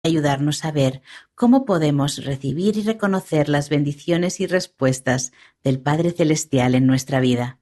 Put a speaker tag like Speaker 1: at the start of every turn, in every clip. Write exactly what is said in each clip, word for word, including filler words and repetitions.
Speaker 1: ayudarnos a ver cómo podemos recibir y reconocer las bendiciones y respuestas del Padre Celestial en nuestra vida.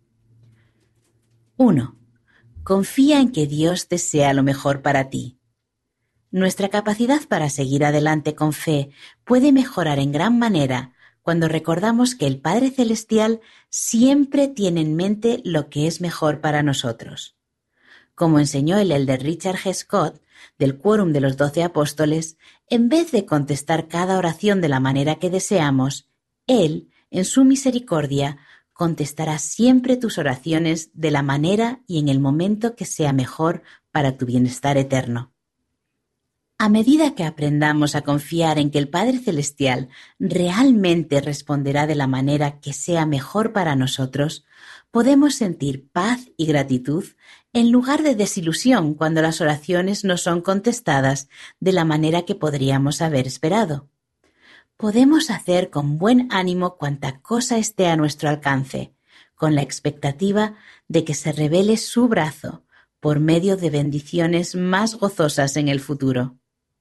Speaker 1: uno. Confía en que Dios desea lo mejor para ti. Nuestra capacidad para seguir adelante con fe puede mejorar en gran manera cuando recordamos que el Padre Celestial siempre tiene en mente lo que es mejor para nosotros. Como enseñó el elder Richard G. Scott, del Quórum de los Doce Apóstoles, en vez de contestar cada oración de la manera que deseamos, Él, en su misericordia, contestará siempre tus oraciones de la manera y en el momento que sea mejor para tu bienestar eterno. A medida que aprendamos a confiar en que el Padre Celestial realmente responderá de la manera que sea mejor para nosotros, podemos sentir paz y gratitud en lugar de desilusión cuando las oraciones no son contestadas de la manera que podríamos haber esperado. Podemos hacer con buen ánimo cuanta cosa esté a nuestro alcance, con la expectativa de que se revele su brazo por medio de bendiciones más gozosas en el futuro.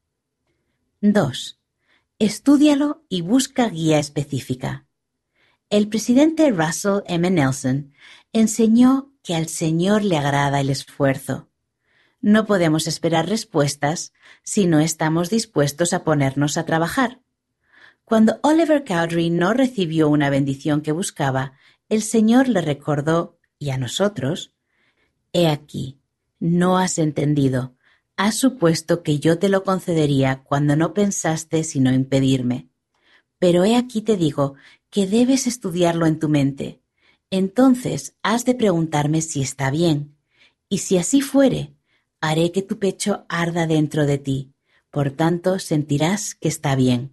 Speaker 1: dos. Estúdialo y busca guía específica. El presidente Russell M. Nelson enseñó que al Señor le agrada el esfuerzo. No podemos esperar respuestas si no estamos dispuestos a ponernos a trabajar. Cuando Oliver Cowdery no recibió una bendición que buscaba, el Señor le recordó, y a nosotros, «He aquí, no has entendido. Has supuesto que yo te lo concedería cuando no pensaste sino impedirme. Pero he aquí te digo que debes estudiarlo en tu mente. Entonces has de preguntarme si está bien. Y si así fuere, haré que tu pecho arda dentro de ti. Por tanto, sentirás que está bien».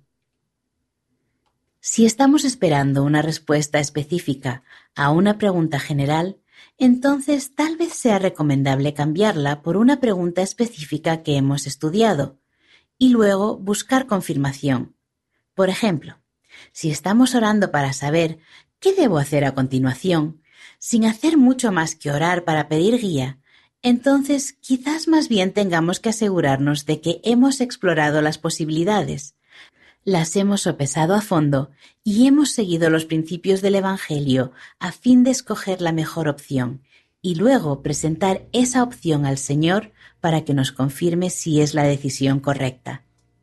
Speaker 1: Si estamos esperando una respuesta específica a una pregunta general, entonces tal vez sea recomendable cambiarla por una pregunta específica que hemos estudiado y luego buscar confirmación. Por ejemplo, si estamos orando para saber qué debo hacer a continuación, sin hacer mucho más que orar para pedir guía, entonces quizás más bien tengamos que asegurarnos de que hemos explorado las posibilidades, las hemos sopesado a fondo y hemos seguido los principios del Evangelio a fin de escoger la mejor opción y luego presentar esa opción al Señor para que nos confirme si es la decisión correcta.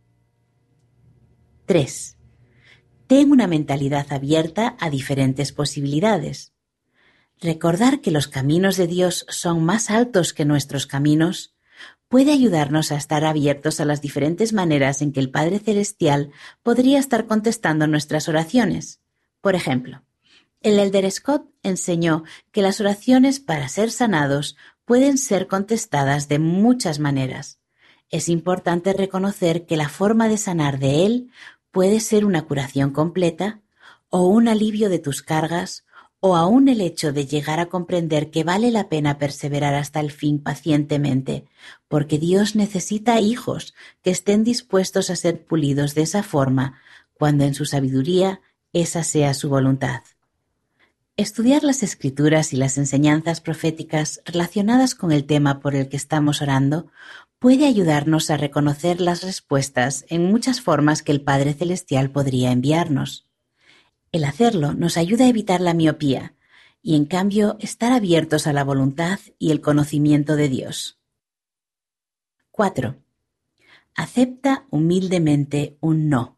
Speaker 1: tres. Ten una mentalidad abierta a diferentes posibilidades. Recordar que los caminos de Dios son más altos que nuestros caminos puede ayudarnos a estar abiertos a las diferentes maneras en que el Padre Celestial podría estar contestando nuestras oraciones. Por ejemplo, el elder Scott enseñó que las oraciones para ser sanados pueden ser contestadas de muchas maneras. Es importante reconocer que la forma de sanar de él puede ser una curación completa, o un alivio de tus cargas, o aún el hecho de llegar a comprender que vale la pena perseverar hasta el fin pacientemente, porque Dios necesita hijos que estén dispuestos a ser pulidos de esa forma, cuando en su sabiduría esa sea su voluntad. Estudiar las Escrituras y las enseñanzas proféticas relacionadas con el tema por el que estamos orando puede ayudarnos a reconocer las respuestas en muchas formas que el Padre Celestial podría enviarnos. El hacerlo nos ayuda a evitar la miopía y, en cambio, estar abiertos a la voluntad y el conocimiento de Dios. cuatro. Acepta humildemente un no.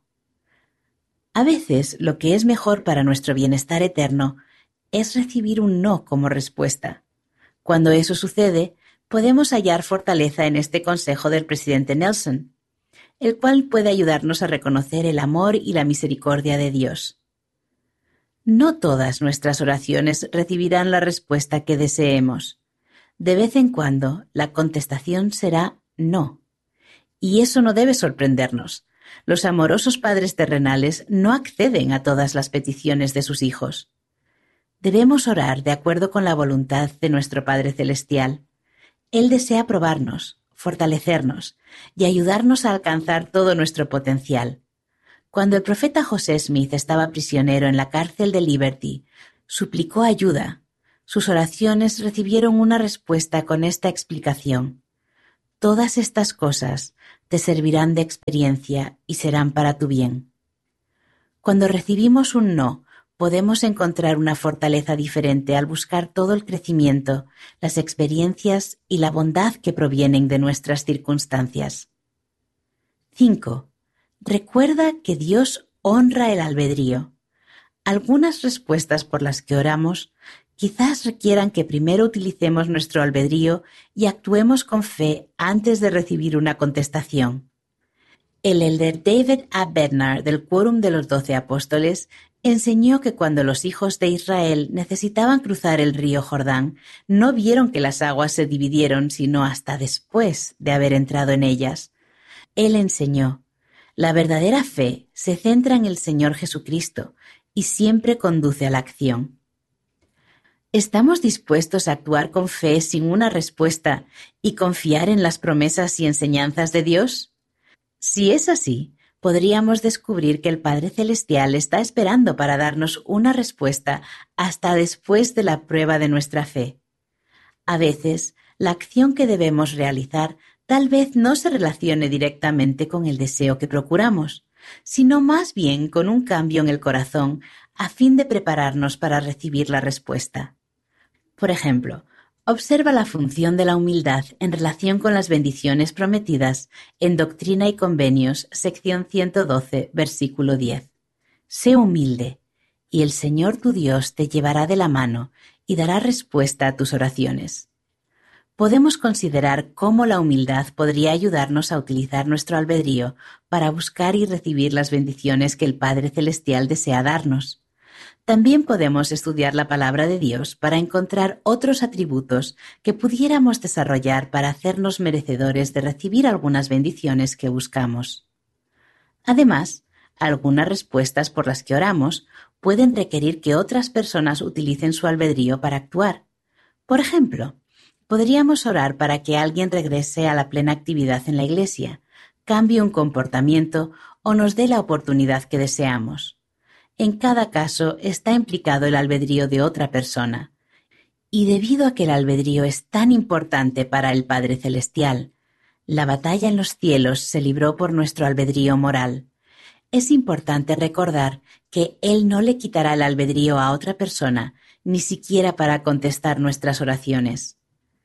Speaker 1: A veces, lo que es mejor para nuestro bienestar eterno es recibir un no como respuesta. Cuando eso sucede, podemos hallar fortaleza en este consejo del presidente Nelson, el cual puede ayudarnos a reconocer el amor y la misericordia de Dios. No todas nuestras oraciones recibirán la respuesta que deseemos. De vez en cuando, la contestación será no. Y eso no debe sorprendernos. Los amorosos padres terrenales no acceden a todas las peticiones de sus hijos. Debemos orar de acuerdo con la voluntad de nuestro Padre Celestial. Él desea probarnos, fortalecernos y ayudarnos a alcanzar todo nuestro potencial. Cuando el profeta José Smith estaba prisionero en la cárcel de Liberty, suplicó ayuda. Sus oraciones recibieron una respuesta con esta explicación: Todas estas cosas te servirán de experiencia y serán para tu bien. Cuando recibimos un no, podemos encontrar una fortaleza diferente al buscar todo el crecimiento, las experiencias y la bondad que provienen de nuestras circunstancias. cinco. Recuerda que Dios honra el albedrío. Algunas respuestas por las que oramos quizás requieran que primero utilicemos nuestro albedrío y actuemos con fe antes de recibir una contestación. El elder David A. Bednar del Quórum de los Doce Apóstoles enseñó que cuando los hijos de Israel necesitaban cruzar el río Jordán, no vieron que las aguas se dividieron sino hasta después de haber entrado en ellas. Él enseñó: la verdadera fe se centra en el Señor Jesucristo y siempre conduce a la acción. ¿Estamos dispuestos a actuar con fe sin una respuesta y confiar en las promesas y enseñanzas de Dios? Si es así, podríamos descubrir que el Padre Celestial está esperando para darnos una respuesta hasta después de la prueba de nuestra fe. A veces, la acción que debemos realizar tal vez no se relacione directamente con el deseo que procuramos, sino más bien con un cambio en el corazón a fin de prepararnos para recibir la respuesta. Por ejemplo, observa la función de la humildad en relación con las bendiciones prometidas en Doctrina y Convenios, sección ciento doce, versículo diez. Sé humilde, y el Señor tu Dios te llevará de la mano y dará respuesta a tus oraciones. Podemos considerar cómo la humildad podría ayudarnos a utilizar nuestro albedrío para buscar y recibir las bendiciones que el Padre Celestial desea darnos. También podemos estudiar la palabra de Dios para encontrar otros atributos que pudiéramos desarrollar para hacernos merecedores de recibir algunas bendiciones que buscamos. Además, algunas respuestas por las que oramos pueden requerir que otras personas utilicen su albedrío para actuar. Por ejemplo, podríamos orar para que alguien regrese a la plena actividad en la iglesia, cambie un comportamiento o nos dé la oportunidad que deseamos. En cada caso está implicado el albedrío de otra persona. Y debido a que el albedrío es tan importante para el Padre Celestial, la batalla en los cielos se libró por nuestro albedrío moral. Es importante recordar que Él no le quitará el albedrío a otra persona, ni siquiera para contestar nuestras oraciones.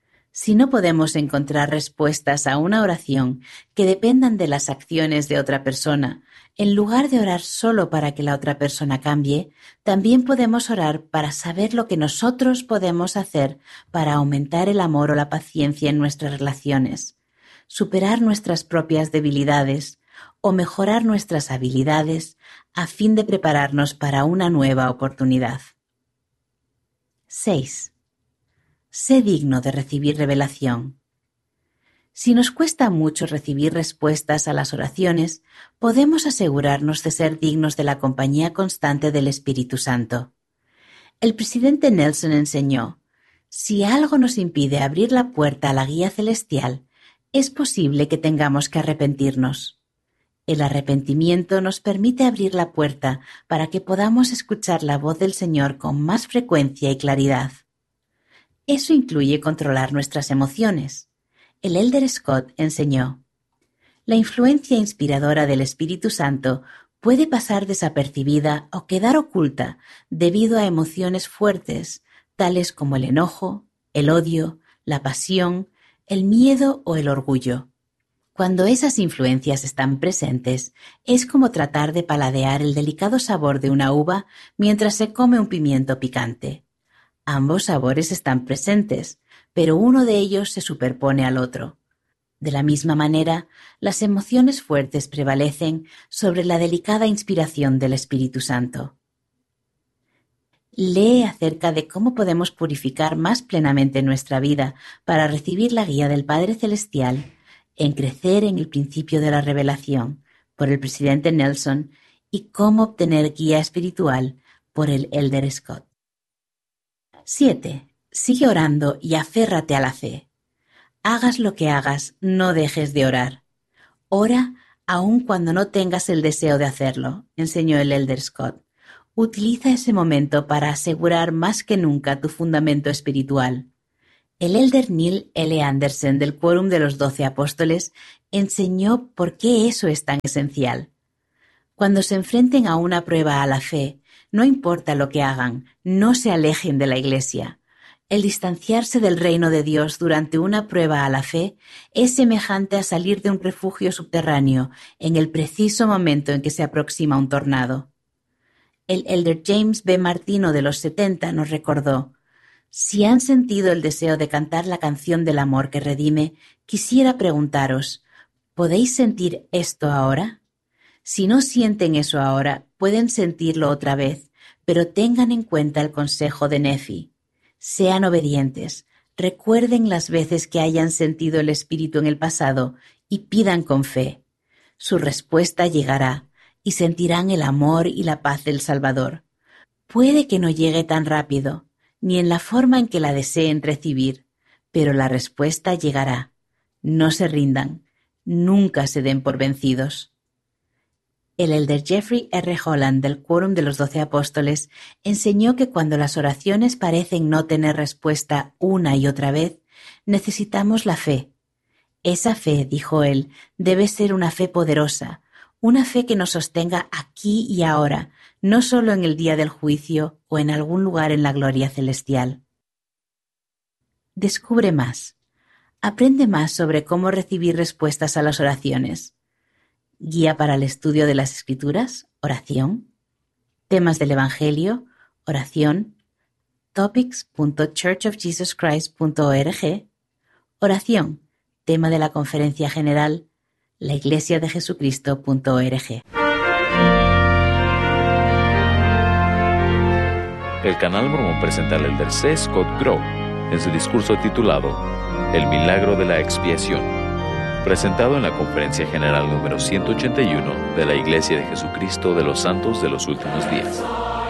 Speaker 1: Si no podemos encontrar respuestas a una oración que dependan de las acciones de otra persona, en lugar de orar solo para que la otra persona cambie, también podemos orar para saber lo que nosotros podemos hacer para aumentar el amor o la paciencia en nuestras relaciones, superar nuestras propias debilidades o mejorar nuestras habilidades a fin de prepararnos para una nueva oportunidad. seis. Sé digno de recibir revelación. Si nos cuesta mucho recibir respuestas a las oraciones, podemos asegurarnos de ser dignos de la compañía constante del Espíritu Santo. El presidente Nelson enseñó: si algo nos impide abrir la puerta a la guía celestial, es posible que tengamos que arrepentirnos. El arrepentimiento nos permite abrir la puerta para que podamos escuchar la voz del Señor con más frecuencia y claridad. Eso incluye controlar nuestras emociones. El elder Scott enseñó: la influencia inspiradora del Espíritu Santo puede pasar desapercibida o quedar oculta debido a emociones fuertes, tales como el enojo, el odio, la pasión, el miedo o el orgullo. Cuando esas influencias están presentes, es como tratar de paladear el delicado sabor de una uva mientras se come un pimiento picante. Ambos sabores están presentes, pero uno de ellos se superpone al otro. De la misma manera, las emociones fuertes prevalecen sobre la delicada inspiración del Espíritu Santo. Lee acerca de cómo podemos purificar más plenamente nuestra vida para recibir la guía del Padre Celestial en Crecer en el Principio de la Revelación, por el presidente Nelson, y Cómo obtener guía espiritual, por el elder Scott. siete. Sigue orando y aférrate a la fe. Hagas lo que hagas, no dejes de orar. Ora aun cuando no tengas el deseo de hacerlo, enseñó el elder Scott. Utiliza ese momento para asegurar más que nunca tu fundamento espiritual. El elder Neil L. Anderson del Quórum de los Doce Apóstoles enseñó por qué eso es tan esencial. Cuando se enfrenten a una prueba a la fe, no importa lo que hagan, no se alejen de la Iglesia. El distanciarse del reino de Dios durante una prueba a la fe es semejante a salir de un refugio subterráneo en el preciso momento en que se aproxima un tornado. El elder James B. Martino de los setenta nos recordó: si han sentido el deseo de cantar la canción del amor que redime, quisiera preguntaros, ¿podéis sentir esto ahora? Si no sienten eso ahora, pueden sentirlo otra vez, pero tengan en cuenta el consejo de Nefi. Sean obedientes, recuerden las veces que hayan sentido el Espíritu en el pasado y pidan con fe. Su respuesta llegará y sentirán el amor y la paz del Salvador. Puede que no llegue tan rápido, ni en la forma en que la deseen recibir, pero la respuesta llegará. No se rindan, nunca se den por vencidos. El elder Jeffrey R. Holland del Quórum de los Doce Apóstoles enseñó que cuando las oraciones parecen no tener respuesta una y otra vez, necesitamos la fe. Esa fe, dijo él, debe ser una fe poderosa, una fe que nos sostenga aquí y ahora, no solo en el día del juicio o en algún lugar en la gloria celestial. Descubre más. Aprende más sobre cómo recibir respuestas a las oraciones. Guía para el estudio de las Escrituras, oración. Temas del Evangelio, oración. topics punto church of jesus christ punto org. Oración. Tema de la Conferencia General, la iglesia de jesucristo punto org.
Speaker 2: El canal Mormón presenta al elder C. Scott Grow en su discurso titulado El milagro de la expiación, presentado en la Conferencia General número ciento ochenta y uno de la Iglesia de Jesucristo de los Santos de los Últimos Días.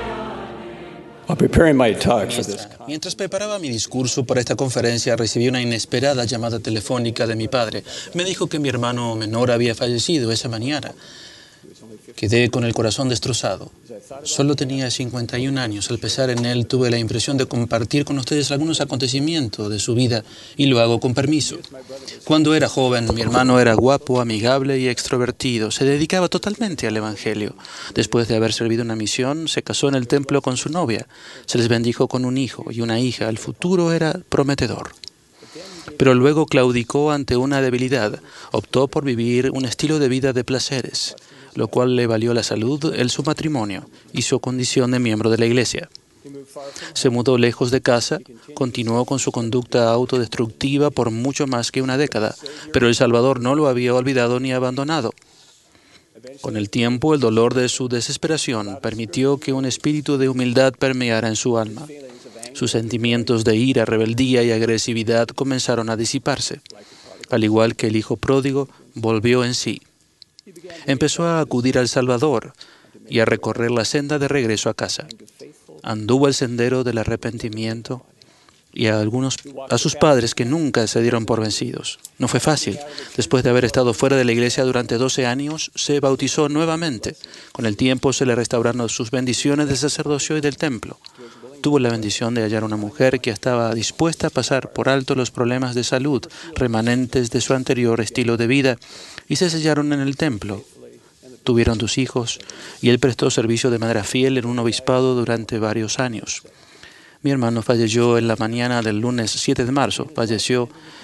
Speaker 3: Mientras preparaba mi discurso para esta conferencia, recibí una inesperada llamada telefónica de mi padre. Me dijo que mi hermano menor había fallecido esa mañana. Quedé con el corazón destrozado. Solo tenía cincuenta y un años. Al pensar en él, tuve la impresión de compartir con ustedes algunos acontecimientos de su vida, y lo hago con permiso. Cuando era joven, mi hermano era guapo, amigable y extrovertido. Se dedicaba totalmente al Evangelio. Después de haber servido una misión, se casó en el templo con su novia. Se les bendijo con un hijo y una hija. El futuro era prometedor. Pero luego claudicó ante una debilidad. Optó por vivir un estilo de vida de placeres, lo cual le valió la salud, el su matrimonio y su condición de miembro de la iglesia. Se mudó lejos de casa, continuó con su conducta autodestructiva por mucho más que una década, pero el Salvador no lo había olvidado ni abandonado. Con el tiempo, el dolor de su desesperación permitió que un espíritu de humildad permeara en su alma. Sus sentimientos de ira, rebeldía y agresividad comenzaron a disiparse. Al igual que el hijo pródigo, volvió en sí. Empezó a acudir al Salvador y a recorrer la senda de regreso a casa. Anduvo el sendero del arrepentimiento y a algunos a sus padres que nunca se dieron por vencidos. No fue fácil. Después de haber estado fuera de la iglesia durante doce años, se bautizó nuevamente. Con el tiempo se le restauraron sus bendiciones de sacerdocio y del templo. Tuvo la bendición de hallar una mujer que estaba dispuesta a pasar por alto los problemas de salud remanentes de su anterior estilo de vida, y se sellaron en el templo. Tuvieron dos hijos, y él prestó servicio de manera fiel en un obispado durante varios años. Mi hermano falleció en la mañana del lunes siete de marzo, falleció,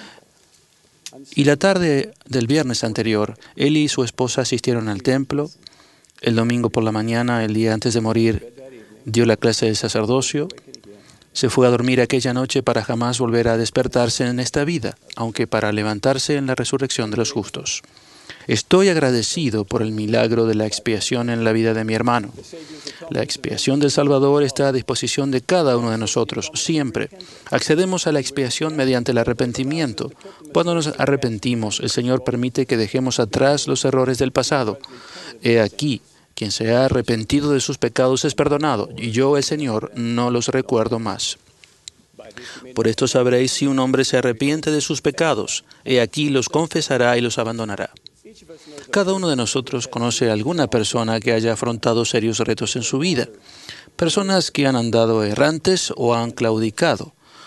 Speaker 3: y la tarde del viernes anterior, él y su esposa asistieron al templo. El domingo por la mañana, el día antes de morir, dio la clase de sacerdocio. Se fue a dormir aquella noche para jamás volver a despertarse en esta vida, aunque para levantarse en la resurrección de los justos. Estoy agradecido por el milagro de la expiación en la vida de mi hermano. La expiación del Salvador está a disposición de cada uno de nosotros, siempre. Accedemos a la expiación mediante el arrepentimiento. Cuando nos arrepentimos, el Señor permite que dejemos atrás los errores del pasado. He aquí, quien se ha arrepentido de sus pecados es perdonado, y yo, el Señor, no los recuerdo más. Por esto sabréis si un hombre se arrepiente de sus pecados. He aquí los confesará y los abandonará. Cada uno de nosotros conoce a alguna persona que haya afrontado serios retos en su vida. Personas que han andado errantes o han claudicado.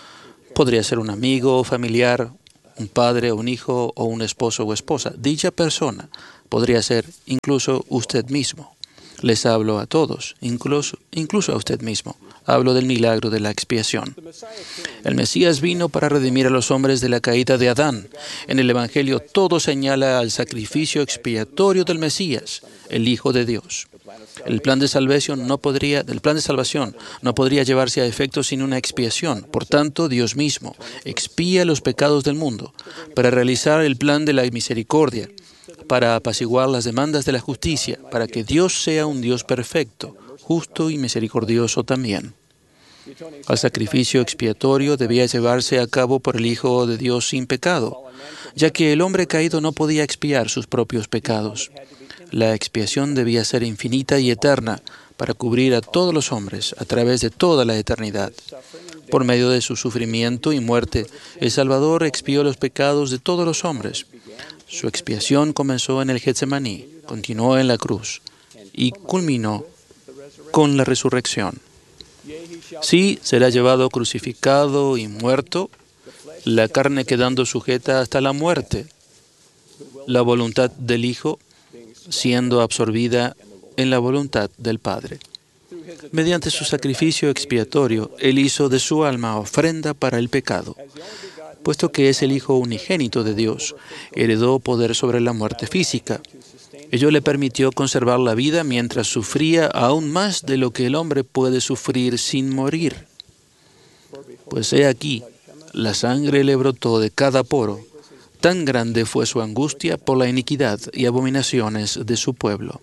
Speaker 3: Podría ser un amigo o familiar, un padre o un hijo o un esposo o esposa. Dicha persona podría ser incluso usted mismo. Les hablo a todos, incluso, incluso a usted mismo. Hablo del milagro de la expiación. El Mesías vino para redimir a los hombres de la caída de Adán. En el Evangelio todo señala al sacrificio expiatorio del Mesías, el Hijo de Dios. El plan de salvación no podría, el plan de salvación no podría llevarse a efecto sin una expiación. Por tanto, Dios mismo expía los pecados del mundo para realizar el plan de la misericordia, para apaciguar las demandas de la justicia, para que Dios sea un Dios perfecto, justo y misericordioso también. El sacrificio expiatorio debía llevarse a cabo por el Hijo de Dios sin pecado, ya que el hombre caído no podía expiar sus propios pecados. La expiación debía ser infinita y eterna para cubrir a todos los hombres a través de toda la eternidad. Por medio de su sufrimiento y muerte, el Salvador expió los pecados de todos los hombres. Su expiación comenzó en el Getsemaní, continuó en la cruz y culminó con la resurrección. Sí, será llevado crucificado y muerto, la carne quedando sujeta hasta la muerte, la voluntad del Hijo siendo absorbida en la voluntad del Padre. Mediante su sacrificio expiatorio, Él hizo de su alma ofrenda para el pecado. Puesto que es el Hijo unigénito de Dios, heredó poder sobre la muerte física. Ello le permitió conservar la vida mientras sufría aún más de lo que el hombre puede sufrir sin morir. Pues he aquí, la sangre le brotó de cada poro. Tan grande fue su angustia por la iniquidad y abominaciones de su pueblo.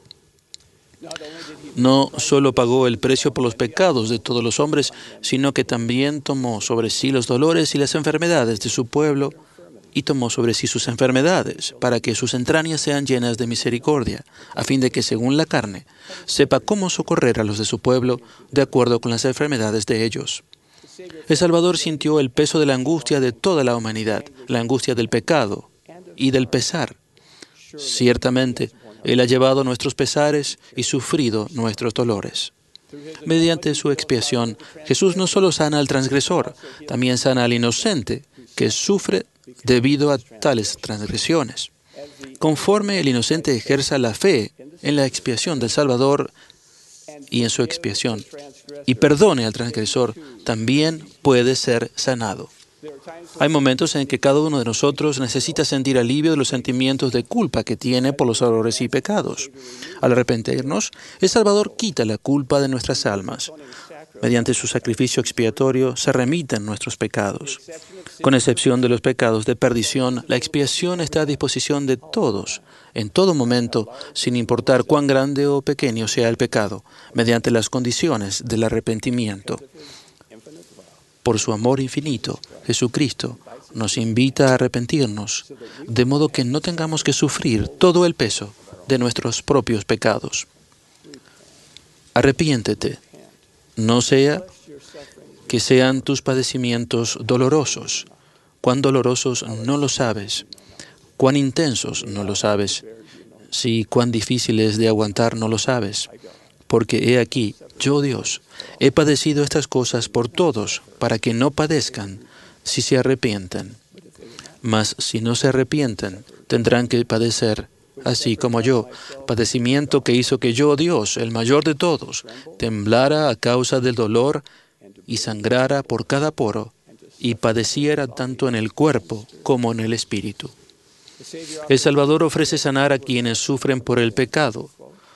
Speaker 3: No solo pagó el precio por los pecados de todos los hombres, sino que también tomó sobre sí los dolores y las enfermedades de su pueblo, y tomó sobre sí sus enfermedades, para que sus entrañas sean llenas de misericordia, a fin de que, según la carne, sepa cómo socorrer a los de su pueblo, de acuerdo con las enfermedades de ellos. El Salvador sintió el peso de la angustia de toda la humanidad, la angustia del pecado y del pesar. Ciertamente, Él ha llevado nuestros pesares y sufrido nuestros dolores. Mediante su expiación, Jesús no solo sana al transgresor, también sana al inocente, que sufre debido a tales transgresiones. Conforme el inocente ejerza la fe en la expiación del Salvador y en su expiación, y perdone al transgresor, también puede ser sanado. Hay momentos en que cada uno de nosotros necesita sentir alivio de los sentimientos de culpa que tiene por los errores y pecados. Al arrepentirnos, el Salvador quita la culpa de nuestras almas. Mediante su sacrificio expiatorio se remiten nuestros pecados. Con excepción de los pecados de perdición, la expiación está a disposición de todos, en todo momento, sin importar cuán grande o pequeño sea el pecado, mediante las condiciones del arrepentimiento. Por su amor infinito, Jesucristo nos invita a arrepentirnos, de modo que no tengamos que sufrir todo el peso de nuestros propios pecados. Arrepiéntete, no sea que sean tus padecimientos dolorosos. Cuán dolorosos no lo sabes, cuán intensos no lo sabes, si cuán difíciles de aguantar no lo sabes. Porque he aquí, yo Dios, he padecido estas cosas por todos, para que no padezcan si se arrepienten. Mas si no se arrepienten, tendrán que padecer, así como yo, padecimiento que hizo que yo, Dios, el mayor de todos, temblara a causa del dolor y sangrara por cada poro, y padeciera tanto en el cuerpo como en el espíritu. El Salvador ofrece sanar a quienes sufren por el pecado.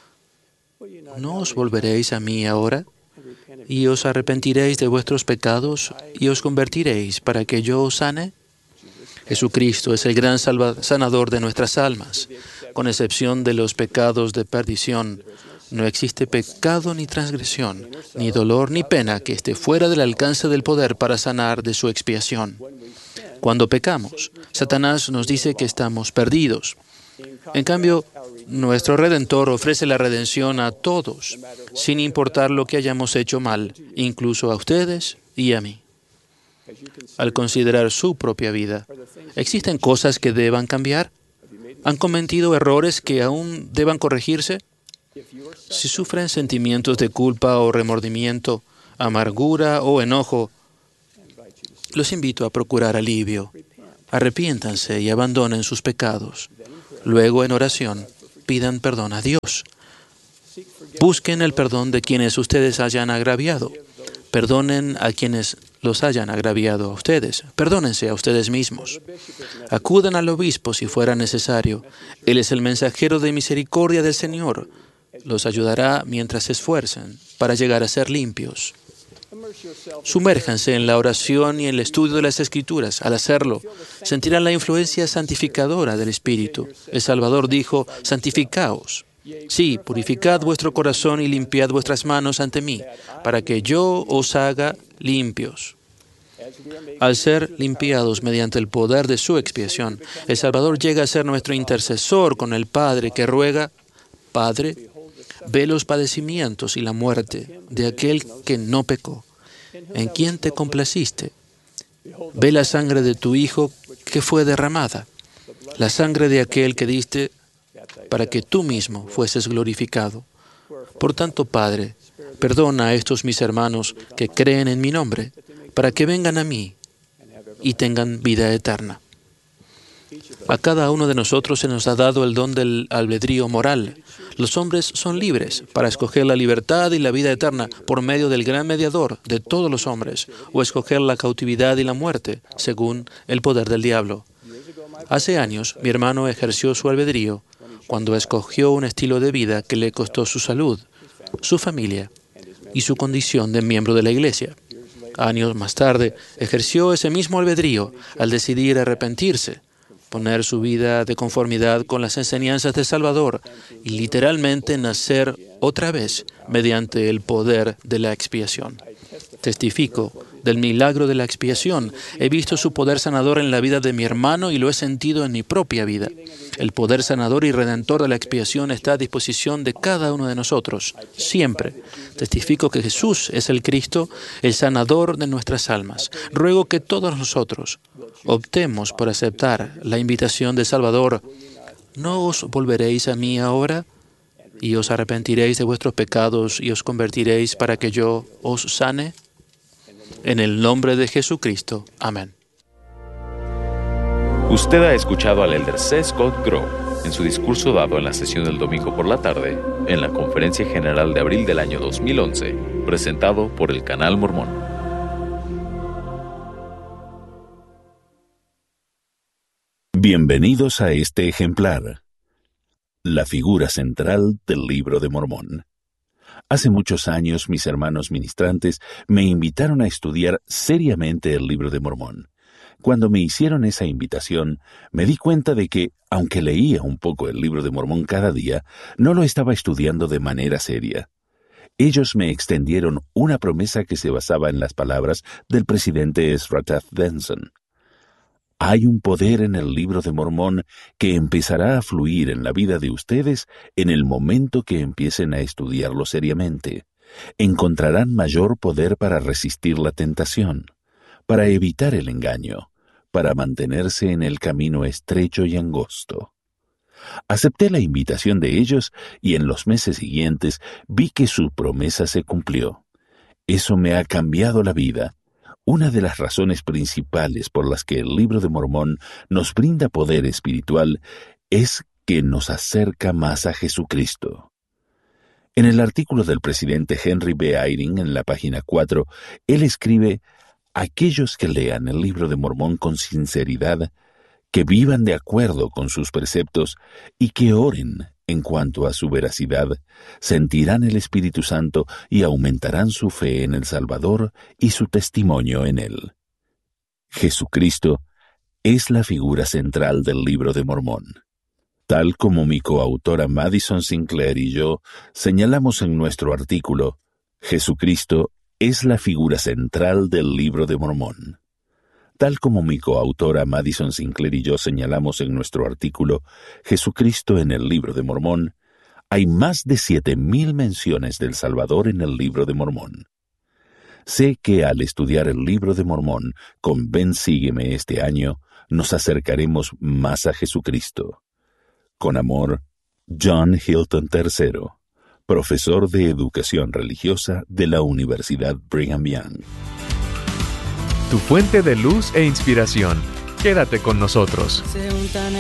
Speaker 3: ¿No os volveréis a mí ahora? ¿Y os arrepentiréis de vuestros pecados y os convertiréis para que yo os sane? Jesucristo es el gran salva- sanador de nuestras almas. Con excepción de los pecados de perdición, no existe pecado ni transgresión, ni dolor ni pena que esté fuera del alcance del poder para sanar de su expiación. Cuando pecamos, Satanás nos dice que estamos perdidos. En cambio, nuestro Redentor ofrece la redención a todos, sin importar lo que hayamos hecho mal, incluso a ustedes y a mí. Al considerar su propia vida, ¿existen cosas que deban cambiar? ¿Han cometido errores que aún deban corregirse? Si sufren sentimientos de culpa o remordimiento, amargura o enojo, los invito a procurar alivio. Arrepiéntanse y abandonen sus pecados. Luego, en oración, pidan perdón a Dios. Busquen el perdón de quienes ustedes hayan agraviado. Perdonen a quienes los hayan agraviado a ustedes. Perdónense a ustedes mismos. Acudan al obispo si fuera necesario. Él es el mensajero de misericordia del Señor. Los ayudará mientras se esfuercen para llegar a ser limpios. Sumérjanse en la oración y en el estudio de las Escrituras. Al hacerlo, sentirán la influencia santificadora del Espíritu. El Salvador dijo, santificaos. Sí, purificad vuestro corazón y limpiad vuestras manos ante mí, para que yo os haga limpios. Al ser limpiados mediante el poder de su expiación, el Salvador llega a ser nuestro intercesor con el Padre que ruega, Padre, ve los padecimientos y la muerte de aquel que no pecó, en quien te complaciste. Ve la sangre de tu Hijo que fue derramada, la sangre de aquel que diste para que tú mismo fueses glorificado. Por tanto, Padre, perdona a estos mis hermanos que creen en mi nombre, para que vengan a mí y tengan vida eterna. A cada uno de nosotros se nos ha dado el don del albedrío moral. Los hombres son libres para escoger la libertad y la vida eterna por medio del gran mediador de todos los hombres, o escoger la cautividad y la muerte, según el poder del diablo. Hace años, mi hermano ejerció su albedrío cuando escogió un estilo de vida que le costó su salud, su familia y su condición de miembro de la Iglesia. Años más tarde, ejerció ese mismo albedrío al decidir arrepentirse, poner su vida de conformidad con las enseñanzas de Salvador y literalmente nacer otra vez mediante el poder de la expiación. Testifico del milagro de la expiación. He visto su poder sanador en la vida de mi hermano y lo he sentido en mi propia vida. El poder sanador y redentor de la expiación está a disposición de cada uno de nosotros, siempre. Testifico que Jesús es el Cristo, el sanador de nuestras almas. Ruego que todos nosotros optemos por aceptar la invitación del Salvador. ¿No os volveréis a mí ahora? ¿Y os arrepentiréis de vuestros pecados y os convertiréis para que yo os sane? En el nombre de Jesucristo. Amén.
Speaker 2: Usted ha escuchado al elder C. Scott Grow en su discurso dado en la sesión del domingo por la tarde en la Conferencia General de abril del año dos mil once, presentado por el Canal Mormón.
Speaker 4: Bienvenidos a este ejemplar, la figura central del Libro de Mormón. Hace muchos años mis hermanos ministrantes me invitaron a estudiar seriamente el Libro de Mormón. Cuando me hicieron esa invitación, me di cuenta de que, aunque leía un poco el Libro de Mormón cada día, no lo estaba estudiando de manera seria. Ellos me extendieron una promesa que se basaba en las palabras del presidente Ezra Taft Benson. Hay un poder en el Libro de Mormón que empezará a fluir en la vida de ustedes en el momento que empiecen a estudiarlo seriamente. Encontrarán mayor poder para resistir la tentación, para evitar el engaño, para mantenerse en el camino estrecho y angosto. Acepté la invitación de ellos y en los meses siguientes vi que su promesa se cumplió. Eso me ha cambiado la vida. Una de las razones principales por las que el Libro de Mormón nos brinda poder espiritual es que nos acerca más a Jesucristo. En el artículo del presidente Henry B. Eyring en la página cuatro, él escribe: aquellos que lean el Libro de Mormón con sinceridad, que vivan de acuerdo con sus preceptos y que oren en cuanto a su veracidad, sentirán el Espíritu Santo y aumentarán su fe en el Salvador y su testimonio en él. Jesucristo es la figura central del Libro de Mormón. Tal como mi coautora Madison Sinclair y yo señalamos en nuestro artículo, Jesucristo es la figura central del Libro de Mormón. Tal como mi coautora Madison Sinclair y yo señalamos en nuestro artículo Jesucristo en el Libro de Mormón, hay más de siete mil menciones del Salvador en el Libro de Mormón. Sé que al estudiar el Libro de Mormón con Ven Sígueme este año, nos acercaremos más a Jesucristo. Con amor, John Hilton tercero, profesor de Educación Religiosa de la Universidad Brigham Young.
Speaker 5: tu fuente de luz e inspiración. Quédate con nosotros.